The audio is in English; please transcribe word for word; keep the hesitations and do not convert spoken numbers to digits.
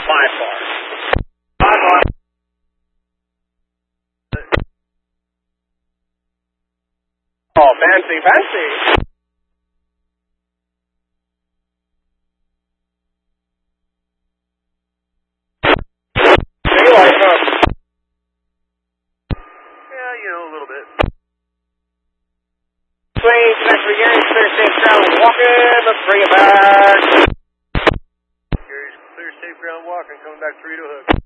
Five bar. Five bar. Oh, fancy, fancy. You like it, huh? Yeah, you know, a little bit. Swing, connect again, clear safe ground, walking, let's bring it back. Gary's clear safe ground walking, coming back three to hook.